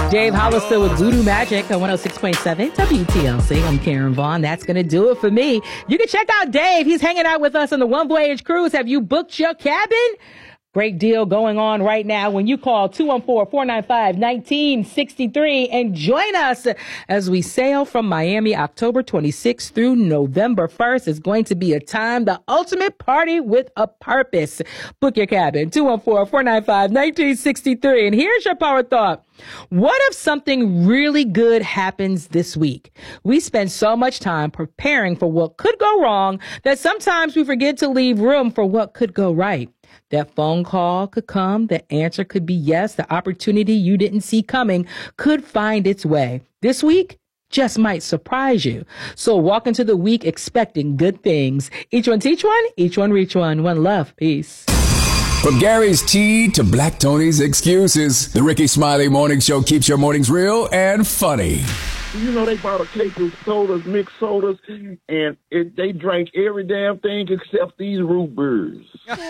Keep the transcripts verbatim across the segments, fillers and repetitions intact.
Dave Hollister with Voodoo Magic on one oh six point seven W T L C. I'm Karen Vaughn. That's going to do it for me. You can check out Dave. He's hanging out with us on the One Voyage Cruise. Have you booked your cabin? Great deal going on right now when you call two one four, four nine five, one nine six three and join us as we sail from Miami October twenty-sixth through November first. It's going to be a time, the ultimate party with a purpose. Book your cabin, two one four, four nine five, one nine six three. And here's your power thought. What if something really good happens this week? We spend so much time preparing for what could go wrong that sometimes we forget to leave room for what could go right. That phone call could come. The answer could be yes. The opportunity you didn't see coming could find its way. This week just might surprise you. So walk into the week expecting good things. Each one teach one, each one reach one. One love. Peace. From Gary's Tea to Black Tony's excuses, the Ricky Smiley Morning Show keeps your mornings real and funny. You know, they bought a case of sodas, mixed sodas, and it, they drank every damn thing except these root beers.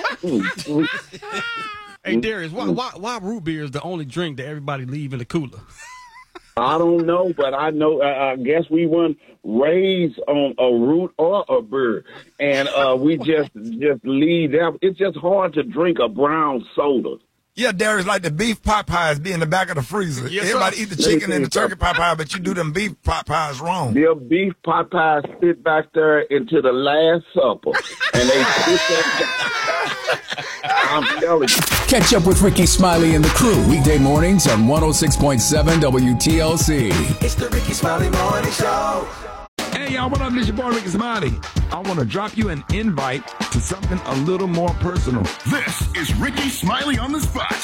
Hey, Darius, why, why, why root beer is the only drink that everybody leave in the cooler? I don't know, but I know. Uh, I guess we weren't raised on a root or a beer, and uh, we just just leave that. It's just hard to drink a brown soda. Yeah, Darius, like the beef pot pies be in the back of the freezer. Yes, Everybody sir. eat the chicken and the turkey pot pie, but you do them beef pot pies wrong. Their beef pot pies sit back there into the Last Supper, and they put that. I'm telling you. Catch up with Ricky Smiley and the crew weekday mornings on one oh six point seven W T L C. It's the Ricky Smiley Morning Show. Hey, y'all, what up? This your boy, Ricky Smiley. I want to drop you an invite to something a little more personal. This is Ricky Smiley on the Spot.